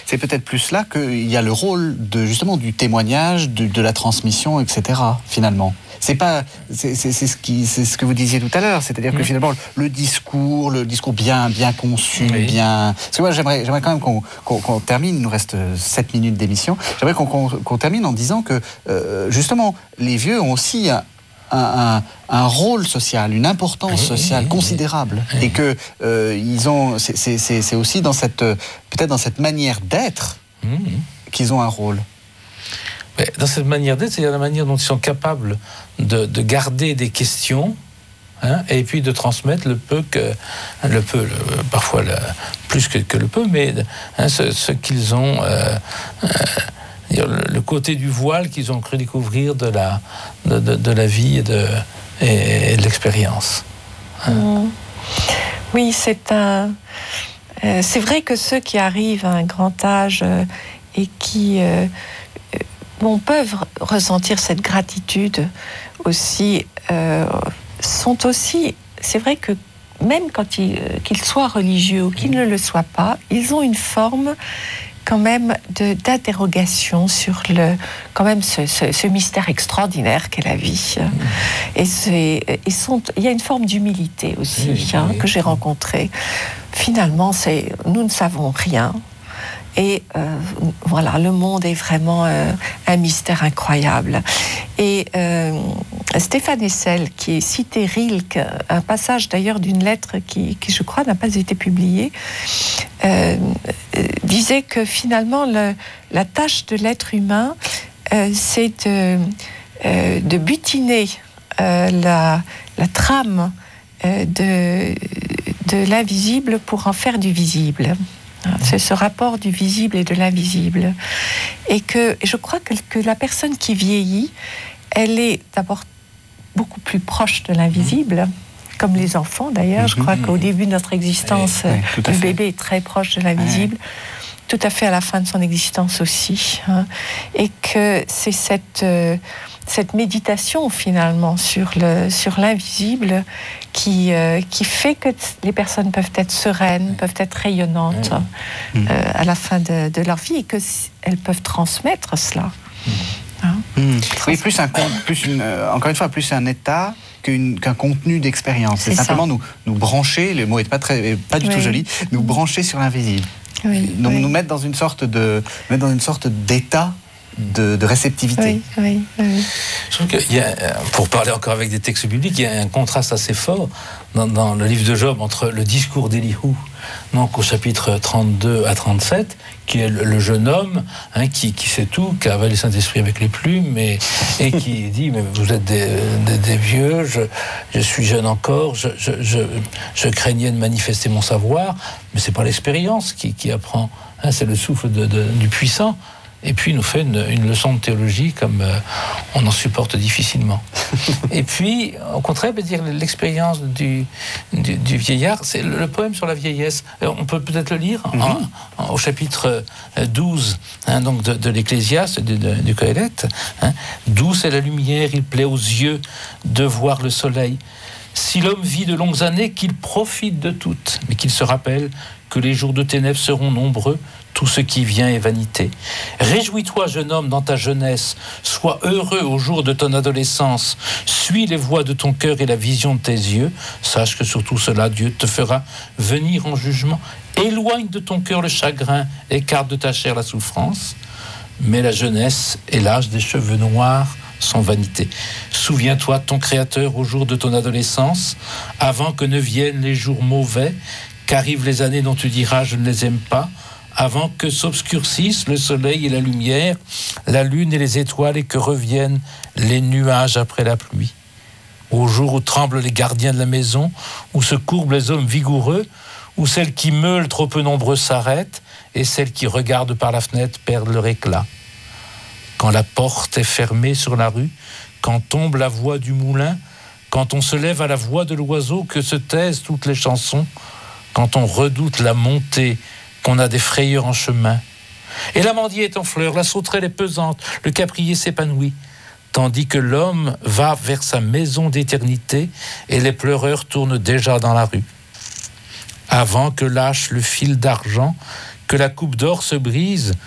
c'est peut-être plus là qu'il y a le rôle justement du témoignage, de la transmission, etc. finalement. C'est ce que vous disiez tout à l'heure, c'est-à-dire que finalement le discours bien conçu, bien. Parce que moi j'aimerais quand même qu'on termine. Il nous reste 7 minutes d'émission. J'aimerais qu'on termine en disant que justement les vieux ont aussi un rôle social, une importance sociale considérable, et que ils ont. C'est aussi dans peut-être dans cette manière d'être qu'ils ont un rôle. Mais dans cette manière d'être, c'est la manière dont ils sont capables de garder des questions, et puis de transmettre parfois plus que le peu, mais ce qu'ils ont, le côté du voile qu'ils ont cru découvrir de la vie et de l'expérience. Oui, c'est vrai que ceux qui arrivent à un grand âge et qui peuvent ressentir cette gratitude aussi, sont aussi, c'est vrai que même quand qu'ils soient religieux ou qu'ils ne le soient pas, ils ont une forme quand même d'interrogation sur ce mystère extraordinaire qu'est la vie. Et il y a une forme d'humilité aussi que j'ai rencontrée. Finalement, nous ne savons rien. Et voilà, le monde est vraiment un mystère incroyable. Et Stéphane Hessel, qui est cité Rilke, un passage d'ailleurs d'une lettre qui, je crois, n'a pas été publiée, disait que finalement, la tâche de l'être humain, c'est de butiner la trame de l'invisible pour en faire du visible. C'est ce rapport du visible et de l'invisible. Et je crois que la personne qui vieillit, elle est d'abord beaucoup plus proche de l'invisible, comme les enfants d'ailleurs. Je crois qu'au début de notre existence, le bébé est très proche de l'invisible, tout à fait à la fin de son existence aussi. Et que c'est cette méditation finalement sur l'invisible qui fait que les personnes peuvent être sereines, peuvent être rayonnantes à la fin de leur vie, et qu'elles peuvent transmettre cela. Oui, encore une fois, plus un état qu'un contenu d'expérience. C'est simplement nous brancher, le mot n'est pas du tout joli, nous brancher sur l'invisible. Nous mettre dans une sorte d'état de réceptivité. Oui. Je trouve qu'il y a, pour parler encore avec des textes bibliques, il y a un contraste assez fort dans le livre de Job entre le discours d'Élihu, donc au chapitre 32 à 37, qui est le jeune homme qui sait tout, qui a avalé le Saint-Esprit avec les plumes, et qui dit: mais vous êtes des vieux, je suis jeune encore, je craignais de manifester mon savoir, mais c'est pas l'expérience qui apprend, c'est le souffle du puissant. Et puis il nous fait une leçon de théologie comme on en supporte difficilement. Et puis, au contraire, dire l'expérience du vieillard, c'est le poème sur la vieillesse. On peut peut-être le lire au chapitre 12 donc de l'Ecclésiaste, du Coëlette. Douce est la lumière, il plaît aux yeux de voir le soleil. Si l'homme vit de longues années, qu'il profite de toutes, mais qu'il se rappelle que les jours de ténèbres seront nombreux, tout ce qui vient est vanité. Réjouis-toi, jeune homme, dans ta jeunesse, sois heureux au jour de ton adolescence, suis les voies de ton cœur et la vision de tes yeux, sache que sur tout cela, Dieu te fera venir en jugement, éloigne de ton cœur le chagrin, écarte de ta chair la souffrance, mais la jeunesse et l'âge des cheveux noirs sans vanité. Souviens-toi de ton Créateur au jour de ton adolescence, avant que ne viennent les jours mauvais, qu'arrivent les années dont tu diras « je ne les aime pas », avant que s'obscurcissent le soleil et la lumière, la lune et les étoiles, et que reviennent les nuages après la pluie. Au jour où tremblent les gardiens de la maison, où se courbent les hommes vigoureux, où celles qui meulent trop peu nombreux s'arrêtent, et celles qui regardent par la fenêtre perdent leur éclat. Quand la porte est fermée sur la rue, quand tombe la voix du moulin, quand on se lève à la voix de l'oiseau, que se taisent toutes les chansons, quand on redoute la montée, qu'on a des frayeurs en chemin. Et l'amandier est en fleurs, la sauterelle est pesante, le caprier s'épanouit, tandis que l'homme va vers sa maison d'éternité et les pleureurs tournent déjà dans la rue. Avant que lâche le fil d'argent, que la coupe d'or se brise